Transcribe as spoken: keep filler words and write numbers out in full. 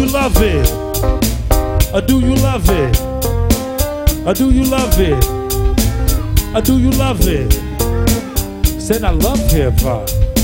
love it? Or do you love it? Or do you love it? Or do you love it? Said I love hip hop.